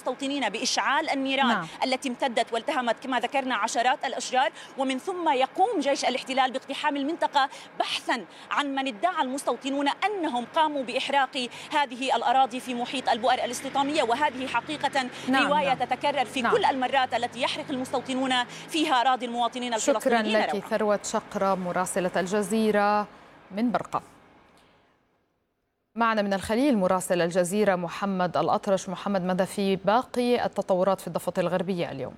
المستوطنين بإشعال النيران التي امتدت والتهمت كما ذكرنا عشرات الأشجار، ومن ثم يقوم جيش الاحتلال باقتحام المنطقة بحثا عن من ادعى المستوطنون أنهم قاموا بإحراق هذه الأراضي في محيط البؤر الاستيطانية. وهذه حقيقة رواية تتكرر في كل المرات التي يحرق المستوطنون فيها أراضي المواطنين الفلسطينيين. شكرا لك ثروة شقرة مراسلة الجزيرة من برقة. معنا من الخليل مراسل الجزيرة محمد الأطرش. محمد، ماذا في باقي التطورات في الضفة الغربية اليوم؟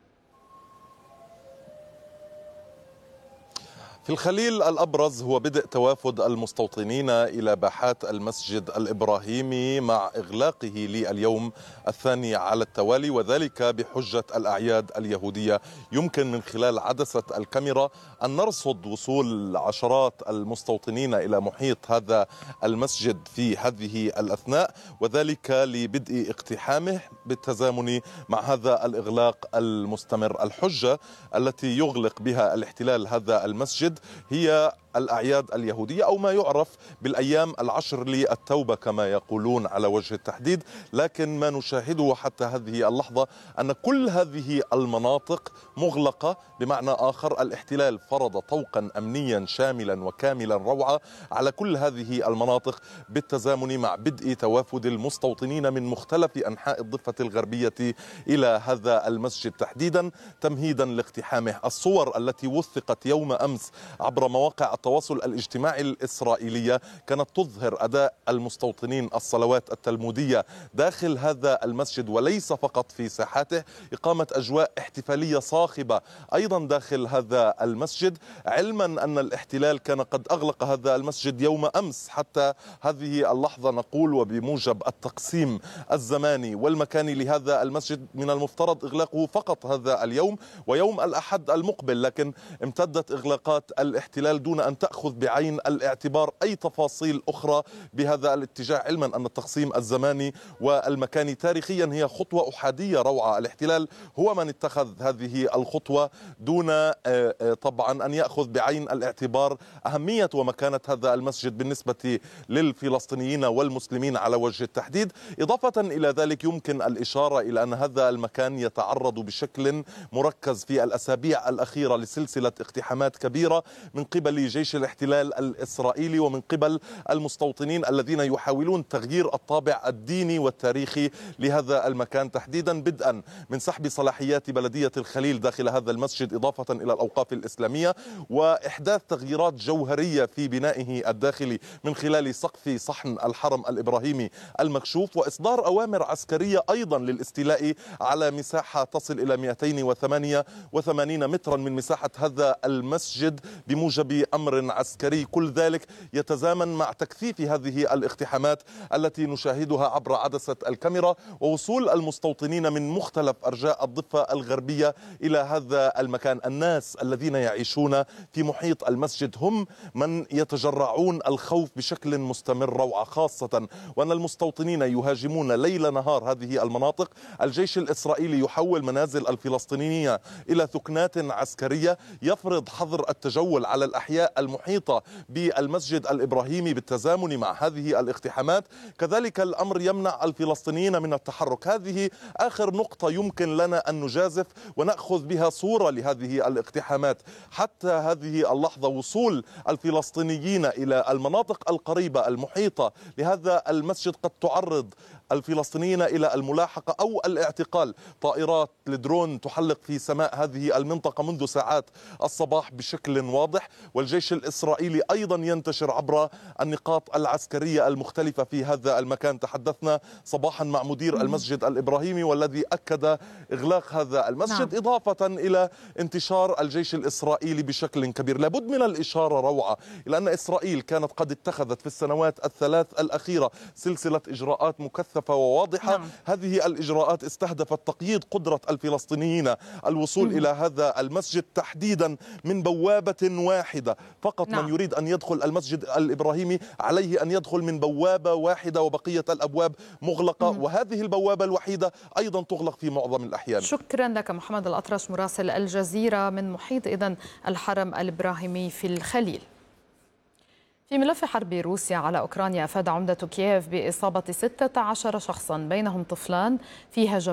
في الخليل الأبرز هو بدء توافد المستوطنين إلى باحات المسجد الإبراهيمي مع إغلاقه لليوم الثاني على التوالي، وذلك بحجة الأعياد اليهودية. يمكن من خلال عدسة الكاميرا أن نرصد وصول عشرات المستوطنين إلى محيط هذا المسجد في هذه الأثناء، وذلك لبدء اقتحامه بالتزامن مع هذا الإغلاق المستمر. الحجة التي يغلق بها الاحتلال هذا المسجد هي الأعياد اليهودية، أو ما يعرف بالأيام العشر للتوبة كما يقولون على وجه التحديد. لكن ما نشاهده حتى هذه اللحظة أن كل هذه المناطق مغلقة، بمعنى آخر الاحتلال فرض طوقا أمنيا شاملا وكاملا روعة على كل هذه المناطق بالتزامن مع بدء توافد المستوطنين من مختلف أنحاء الضفة الغربية إلى هذا المسجد تحديدا تمهيدا لاقتحامه. الصور التي وثقت يوم أمس عبر مواقع التواصل الاجتماعي الإسرائيلية كانت تظهر أداء المستوطنين الصلوات التلمودية داخل هذا المسجد، وليس فقط في ساحاته، إقامة أجواء احتفالية صاخبة أيضا داخل هذا المسجد، علما أن الاحتلال كان قد أغلق هذا المسجد يوم أمس. حتى هذه اللحظة نقول وبموجب التقسيم الزماني والمكاني لهذا المسجد من المفترض إغلاقه فقط هذا اليوم ويوم الأحد المقبل، لكن امتدت إغلاقات الاحتلال دون أن تأخذ بعين الاعتبار أي تفاصيل أخرى بهذا الاتجاه، علما أن التقسيم الزماني والمكاني تاريخيا هي خطوة أحادية روعة. الاحتلال هو من اتخذ هذه الخطوة دون طبعا أن يأخذ بعين الاعتبار أهمية ومكانة هذا المسجد بالنسبة للفلسطينيين والمسلمين على وجه التحديد. إضافة إلى ذلك يمكن الإشارة إلى أن هذا المكان يتعرض بشكل مركز في الأسابيع الأخيرة لسلسلة اقتحامات كبيرة من قبل جيش الاحتلال الإسرائيلي ومن قبل المستوطنين الذين يحاولون تغيير الطابع الديني والتاريخي لهذا المكان تحديدا، بدءا من سحب صلاحيات بلدية الخليل داخل هذا المسجد إضافة إلى الأوقاف الإسلامية، وإحداث تغييرات جوهرية في بنائه الداخلي من خلال سقف صحن الحرم الإبراهيمي المكشوف، وإصدار أوامر عسكرية أيضا للاستيلاء على مساحة تصل إلى 288 مترا من مساحة هذا المسجد بموجب أمر عسكري. كل ذلك يتزامن مع تكثيف هذه الاقتحامات التي نشاهدها عبر عدسة الكاميرا، ووصول المستوطنين من مختلف أرجاء الضفة الغربية إلى هذا المكان. الناس الذين يعيشون في محيط المسجد هم من يتجرعون الخوف بشكل مستمر روعة، خاصة وأن المستوطنين يهاجمون ليل نهار هذه المناطق. الجيش الإسرائيلي يحول منازل الفلسطينيين إلى ثكنات عسكرية، يفرض حظر التجول على الأحياء المحيطة بالمسجد الإبراهيمي بالتزامن مع هذه الاقتحامات. كذلك الأمر يمنع الفلسطينيين من التحرك. هذه آخر نقطة يمكن لنا أن نجازف ونأخذ بها صورة لهذه الاقتحامات. حتى هذه اللحظة وصول الفلسطينيين إلى المناطق القريبة المحيطة لهذا المسجد قد تعرض الفلسطينيين إلى الملاحقة أو الاعتقال. طائرات الدرون تحلق في سماء هذه المنطقة منذ ساعات الصباح بشكل واضح، والجيش الإسرائيلي أيضا ينتشر عبر النقاط العسكرية المختلفة في هذا المكان. تحدثنا صباحا مع مدير المسجد الإبراهيمي والذي أكد إغلاق هذا المسجد إضافة إلى انتشار الجيش الإسرائيلي بشكل كبير. لابد من الإشارة روعة إلى أن إسرائيل كانت قد اتخذت في السنوات الثلاث الأخيرة سلسلة إجراءات مكثفة وواضحة. هذه الإجراءات استهدفت تقييد قدرة الفلسطينيين الوصول إلى هذا المسجد تحديدا من بوابة واحدة فقط. من يريد أن يدخل المسجد الإبراهيمي عليه أن يدخل من بوابة واحدة وبقية الأبواب مغلقة، وهذه البوابة الوحيدة أيضا تغلق في معظم الأحيان. شكرا لك محمد الأطرش مراسل الجزيرة من محيط إذن الحرم الإبراهيمي في الخليل. في ملف حرب روسيا على أوكرانيا أفاد عمدة كييف بإصابة 16 شخصا بينهم طفلان في هجمات